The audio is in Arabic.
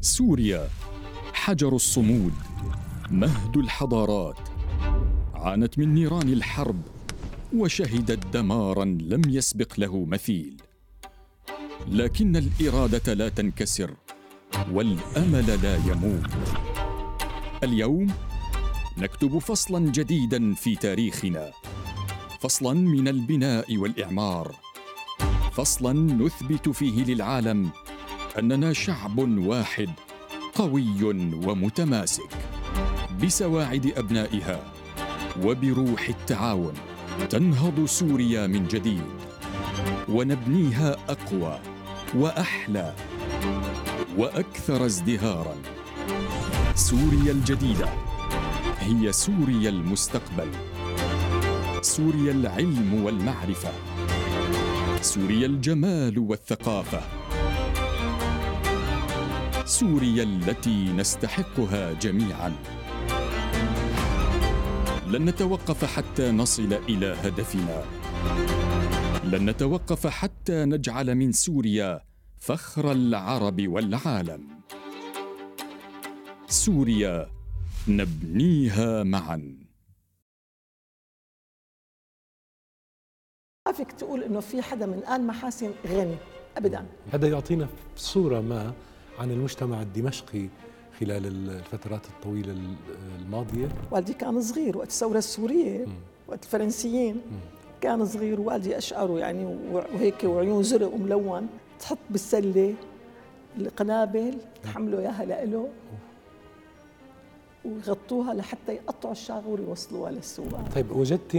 سوريا حجر الصمود، مهد الحضارات، عانت من نيران الحرب وشهدت دماراً لم يسبق له مثيل، لكن الإرادة لا تنكسر والأمل لا يموت. اليوم نكتب فصلاً جديداً في تاريخنا، فصلاً من البناء والإعمار، فصلاً نثبت فيه للعالم أننا شعب واحد قوي ومتماسك. بسواعد أبنائها وبروح التعاون تنهض سوريا من جديد، ونبنيها أقوى وأحلى وأكثر ازدهاراً. سوريا الجديدة هي سوريا المستقبل، سوريا العلم والمعرفة، سوريا الجمال والثقافة، سوريا التي نستحقها جميعاً. لن نتوقف حتى نصل إلى هدفنا، لن نتوقف حتى نجعل من سوريا فخر العرب والعالم. سوريا نبنيها معاً. ما فيك تقول إنه في حدا من آل محاسن غني أبداً. هذا يعطينا صورة ما عن المجتمع الدمشقي خلال الفترات الطويلة الماضية. والدي كان صغير وقت الثورة السورية، وقت الفرنسيين كان صغير، والدي أشعره يعني وهيك وعيون زرق وملون، تحط بالسلة القنابل تحملوا إياها لإله ويغطوها لحتى يقطعوا الشاغور ويوصلوها للسواق. طيب وجدتي